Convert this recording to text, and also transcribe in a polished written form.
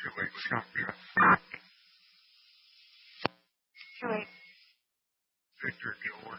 就会像这个对， 这只牛